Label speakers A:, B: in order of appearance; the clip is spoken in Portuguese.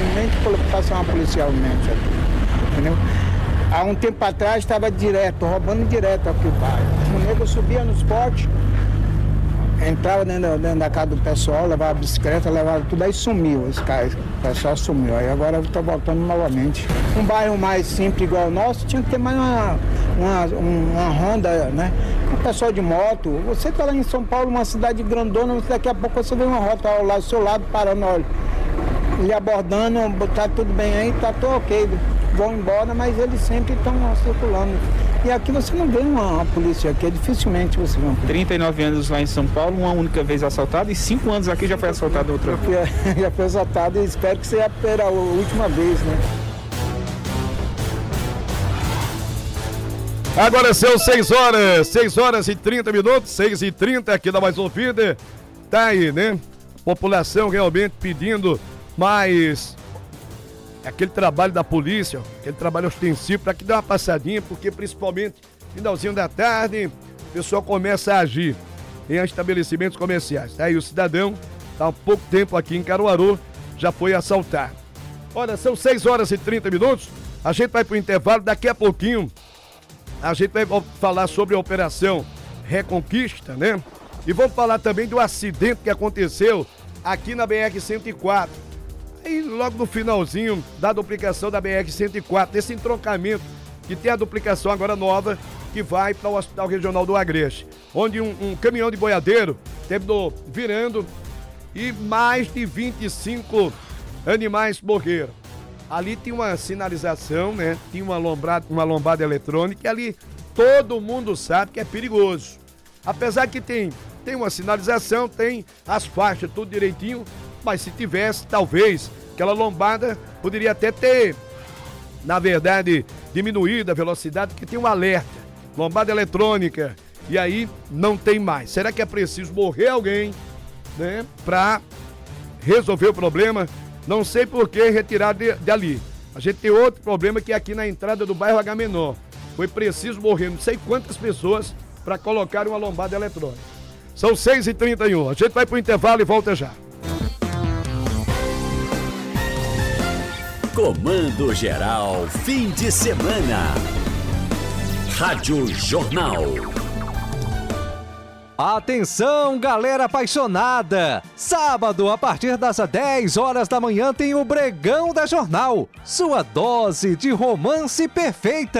A: nem de colocação uma policial mesmo, sabe? Entendeu? Há um tempo atrás estava roubando direto aqui o bairro. O nego subia nos portes, entrava dentro da casa do pessoal, levava a bicicleta, levava tudo, aí sumiu esse cara, o pessoal sumiu. Aí agora está voltando novamente. Um bairro mais simples igual o nosso, tinha que ter mais uma ronda, né? O pessoal de moto, você está lá em São Paulo, uma cidade grandona, daqui a pouco você vê uma rota ao lado, do seu lado, parando, olha, ele abordando, tá tudo bem aí, tá tudo ok, vão embora, mas eles sempre estão circulando. E aqui você não vê uma polícia aqui, dificilmente você vê uma polícia.
B: 39 anos lá em São Paulo, uma única vez assaltado, e 5 anos aqui já foi assaltado outra vez.
A: Já foi assaltado e espero que seja a última vez, né?
C: Agora são 6 horas e 30 minutos, 6h30 aqui da Mais Ouvida. Tá aí, né? População realmente pedindo mais aquele trabalho da polícia, aquele trabalho ostensivo, para que dê uma passadinha, porque principalmente finalzinho da tarde, o pessoal começa a agir em estabelecimentos comerciais. Tá aí o cidadão, tá há pouco tempo aqui em Caruaru, já foi assaltado. Olha, são 6 horas e 30 minutos, a gente vai pro intervalo, daqui a pouquinho a gente vai falar sobre a Operação Reconquista, né? E vamos falar também do acidente que aconteceu aqui na BR-104. Aí logo no finalzinho da duplicação da BR-104, desse entroncamento que tem a duplicação agora nova, que vai para o Hospital Regional do Agreste, onde um caminhão de boiadeiro terminou virando e mais de 25 animais morreram. Ali tinha uma sinalização, né? Tinha uma lombada eletrônica e ali todo mundo sabe que é perigoso. Apesar que tem uma sinalização, tem as faixas, tudo direitinho, mas se tivesse, talvez, aquela lombada poderia até ter, na verdade, diminuído a velocidade, porque tem um alerta, lombada eletrônica, e aí não tem mais. Será que é preciso morrer alguém, né, para resolver o problema? Não sei por que retirar dali. A gente tem outro problema que é aqui na entrada do bairro Agamenon. Foi preciso morrer não sei quantas pessoas para colocar uma lombada eletrônica. São 6h31. A gente vai pro intervalo e volta já.
D: Comando Geral, fim de semana. Rádio Jornal.
E: Atenção, galera apaixonada! Sábado, a partir das 10 horas da manhã, tem o Bregão da Jornal. Sua dose de romance perfeita.